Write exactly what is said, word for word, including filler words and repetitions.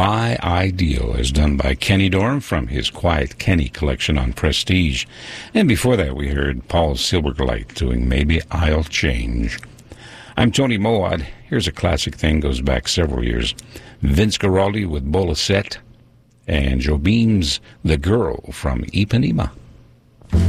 My Ideal, as done by Kenny Dorham from his Quiet Kenny collection on Prestige. And before that, we heard Paul Silbergleit doing Maybe I'll Change. I'm Tony Moad. Here's a classic thing, goes back several years. Vince Guaraldi with Bolasset and Jobim's The Girl from Ipanema.